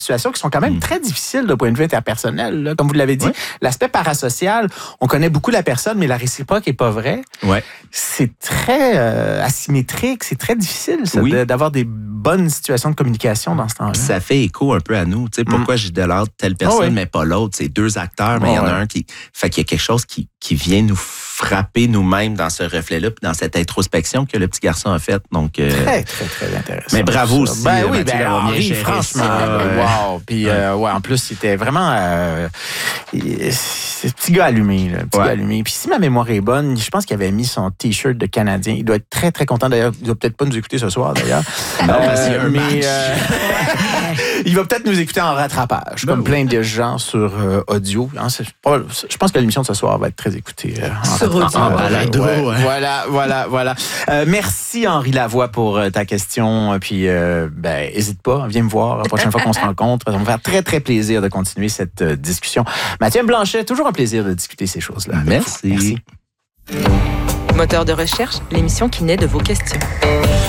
situations qui sont quand même très difficiles de point de vue interpersonnel. Là. Comme vous l'avez dit, l'aspect parasocial, on connaît beaucoup la personne, mais la réciproque n'est pas vraie. Ouais. C'est très asymétrique, c'est très difficile ça, d'avoir des bonnes situations de communication dans ce temps-là. Ça fait écho un peu à nous. Tu sais, pourquoi j'idolâtre telle personne, mais pas l'autre? C'est deux acteurs, mais il y en a un qui... Fait qu'il y a quelque chose qui vient nous frapper nous-mêmes dans ce reflet-là, puis dans cette introspection que le petit garçon a faite. Donc, très, très, très intéressant. Mais bravo aussi. Ben oui, Mathieu, Henri, franchement. Wow. Puis, en plus, c'était vraiment... c'est petit gars allumé, là. Petit gars allumé. Puis si ma mémoire est bonne, je pense qu'il avait mis son T-shirt de Canadien. Il doit être très, très content. D'ailleurs, il doit peut-être pas nous écouter ce soir, d'ailleurs. Il va peut-être nous écouter en rattrapage, comme plein de gens sur audio. Hein, je pense que l'émission de ce soir va être très écoutée. En balado. Voilà. Merci Henri Lavoie pour ta question. Puis, hésite pas, viens me voir la prochaine fois qu'on se rencontre. Ça va me faire très, très plaisir de continuer cette discussion. Mathieu Blanchet, toujours un plaisir de discuter ces choses-là. Merci. Moteur de recherche, l'émission qui naît de vos questions.